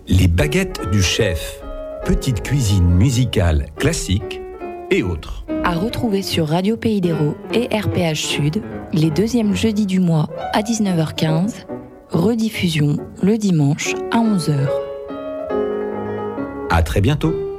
Les baguettes du chef, petite cuisine musicale classique et autres. À retrouver sur Radio Pays d'Hérault et RPH Sud, les deuxièmes jeudis du mois à 19h15, rediffusion le dimanche à 11h. À très bientôt.